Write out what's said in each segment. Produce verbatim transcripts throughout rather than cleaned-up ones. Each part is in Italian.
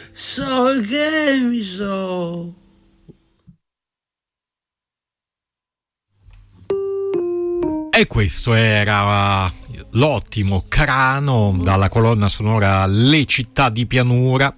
so che mi so. E questo era l'ottimo Crano dalla colonna sonora Le città di pianura.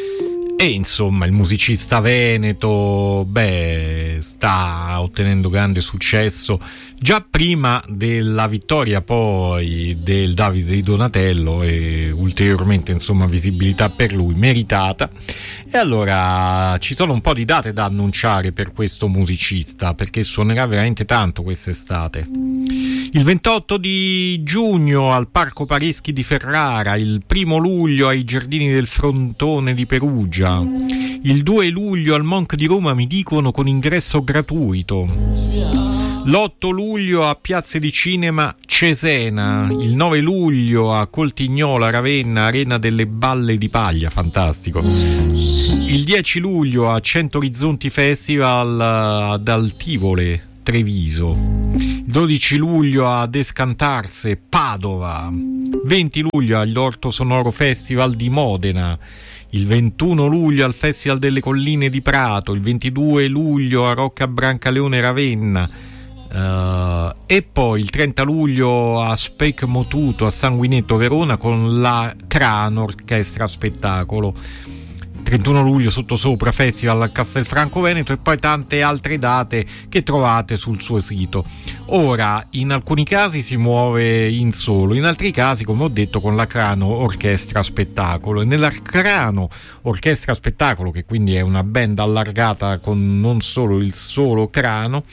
E insomma il musicista veneto, beh, sta ottenendo grande successo già prima della vittoria poi del Davide di Donatello, e ulteriormente insomma visibilità per lui meritata. E allora ci sono un po' di date da annunciare per questo musicista, perché suonerà veramente tanto quest'estate. Il ventotto di giugno al Parco Pareschi di Ferrara, il primo luglio ai Giardini del Frontone di Perugia, il due luglio al Monk di Roma, mi dicono con ingresso gratuito, l'otto luglio a Piazze di Cinema Cesena, il nove luglio a Coltignola Ravenna, Arena delle Balle di Paglia, fantastico, il dieci luglio a Cento Orizzonti Festival ad Altivole Treviso, dodici luglio ad Escantarse Padova, venti luglio all'Orto Sonoro Festival di Modena, il ventuno luglio al Festival delle Colline di Prato, il ventidue luglio a Rocca Brancaleone Ravenna, uh, e poi il trenta luglio a Spec Motuto a Sanguinetto Verona con la Crano Orchestra Spettacolo, trentuno luglio Sottosopra Festival a Castelfranco Veneto, e poi tante altre date che trovate sul suo sito. Ora, in alcuni casi si muove in solo, in altri casi, come ho detto, con la Crano Orchestra Spettacolo. E nella Crano Orchestra Spettacolo, che quindi è una band allargata con non solo il solo Crano,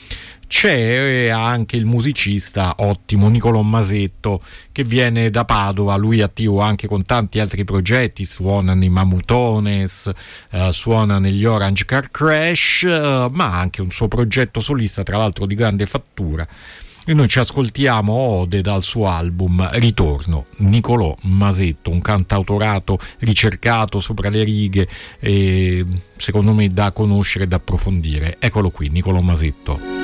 c'è anche il musicista ottimo Nicolò Masetto, che viene da Padova. Lui è attivo anche con tanti altri progetti, suona nei Mamutones, eh, suona negli Orange Car Crash, eh, ma anche un suo progetto solista, tra l'altro di grande fattura. E noi ci ascoltiamo Ode dal suo album Ritorno. Nicolò Masetto, un cantautorato ricercato sopra le righe e secondo me da conoscere e da approfondire. Eccolo qui, Nicolò Masetto.